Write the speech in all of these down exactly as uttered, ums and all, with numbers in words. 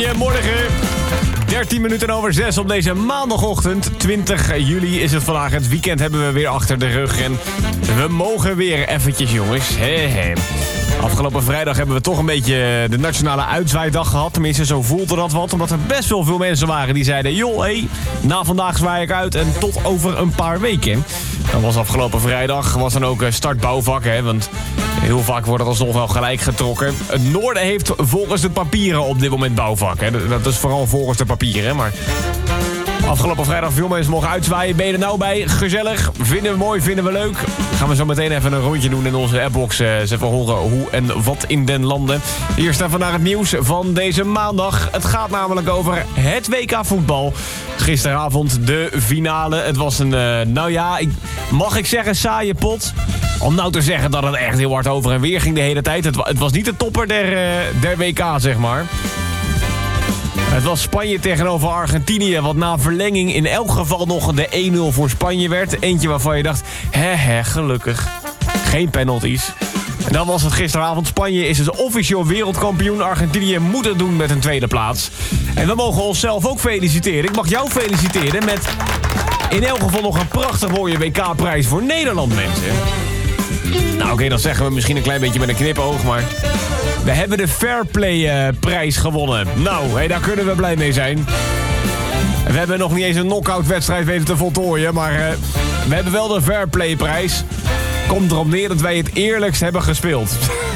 Goedemorgen. dertien minuten over zes op deze maandagochtend. twintig juli is het vandaag. Het weekend hebben we weer achter de rug. En we mogen weer eventjes, jongens. He, he. Afgelopen vrijdag hebben we toch een beetje de nationale uitzwaaidag gehad. Tenminste, zo voelde dat wat. Omdat er best wel veel mensen waren die zeiden... joh, hé, hey, na vandaag zwaai ik uit en tot over een paar weken. Dat was afgelopen vrijdag. Was dan ook start bouwvak, hè. Want heel vaak wordt het alsnog wel gelijk getrokken. Het noorden heeft volgens de papieren op dit moment bouwvak. Hè. Dat is vooral volgens de papieren, maar... Afgelopen vrijdag veel mensen mogen uitzwaaien. Ben je er nou bij? Gezellig. Vinden we mooi, vinden we leuk. Gaan we zo meteen even een rondje doen in onze appbox. Uh, eens even horen hoe en wat in den landen. Hier staat vandaag het nieuws van deze maandag. Het gaat namelijk over het W K voetbal. Gisteravond de finale. Het was een, uh, nou ja, ik, mag ik zeggen saaie pot? Om nou te zeggen dat het echt heel hard over en weer ging de hele tijd. Het, het was niet de topper der, uh, der W K, zeg maar. Het was Spanje tegenover Argentinië, wat na verlenging in elk geval nog de één nul voor Spanje werd. Eentje waarvan je dacht, hè hè, gelukkig. Geen penalties. En dan was het gisteravond. Spanje is dus officieel wereldkampioen. Argentinië moet het doen met een tweede plaats. En we mogen onszelf ook feliciteren. Ik mag jou feliciteren met in elk geval nog een prachtig mooie W K-prijs voor Nederland, mensen. Nou oké, okay, dan zeggen we misschien een klein beetje met een knipoog, maar... we hebben de Fairplay-prijs uh, gewonnen. Nou, hey, daar kunnen we blij mee zijn. We hebben nog niet eens een knock-out wedstrijd weten te voltooien, maar uh, we hebben wel de Fairplay-prijs. Komt erop neer dat wij het eerlijkst hebben gespeeld.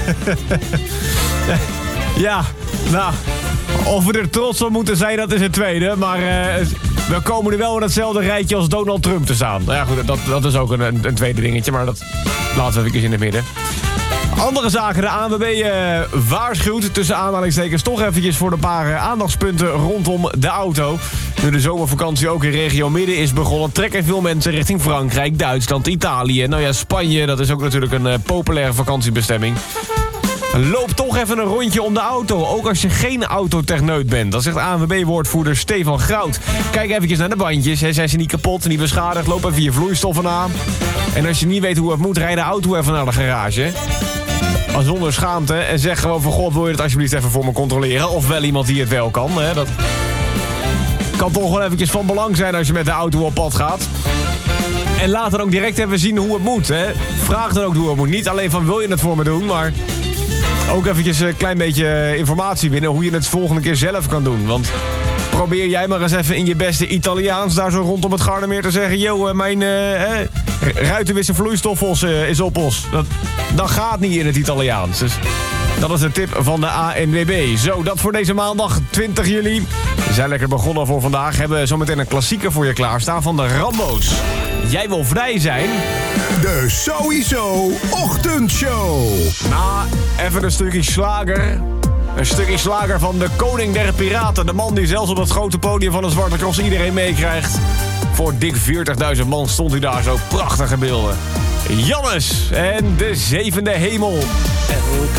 Ja, nou, of we er trots op moeten zijn, dat is het tweede. Maar uh, we komen er wel in hetzelfde rijtje als Donald Trump te staan. Nou ja, goed, dat, dat is ook een, een tweede dingetje, maar dat laten we even in het midden. Andere zaken, de A N W B uh, waarschuwt tussen aanhalingstekens toch eventjes voor de paar uh, aandachtspunten rondom de auto. Nu de zomervakantie ook in regio Midden is begonnen, trekken veel mensen richting Frankrijk, Duitsland, Italië. Nou ja, Spanje, dat is ook natuurlijk een uh, populaire vakantiebestemming. Loop toch even een rondje om de auto, ook als je geen autotechneut bent. Dat zegt A N W B-woordvoerder Stefan Grout. Kijk eventjes naar de bandjes, hè. Zijn ze niet kapot, niet beschadigd, loop even je vloeistoffen na. En als je niet weet hoe het moet, rij de auto even naar de garage. Zonder schaamte en zeg gewoon van... God, wil je het alsjeblieft even voor me controleren? Of wel iemand die het wel kan. Hè? Dat kan toch wel eventjes van belang zijn als je met de auto op pad gaat. En laat dan ook direct even zien hoe het moet. Hè? Vraag dan ook hoe het moet. Niet alleen van wil je het voor me doen, maar... ook eventjes een klein beetje informatie winnen... hoe je het volgende keer zelf kan doen. Want probeer jij maar eens even in je beste Italiaans... daar zo rondom het Gardermeer te zeggen... yo, mijn... Uh, eh, ruitenwisse vloeistoffels uh, is op ons. Dat, dat gaat niet in het Italiaans. Dus dat is de tip van de A N W B. Zo, dat voor deze maandag twintig juli. We zijn lekker begonnen voor vandaag. Hebben zometeen een klassieker voor je klaarstaan van de Rambo's. Jij wil vrij zijn? De Sowieso Ochtendshow. Nou, even een stukje slager. Een stukje slager van de koning der piraten. De man die zelfs op het grote podium van de Zwarte Cross iedereen meekrijgt. Voor dik veertigduizend man stond hij daar, zo prachtige beelden. Jannes en de zevende hemel. Elke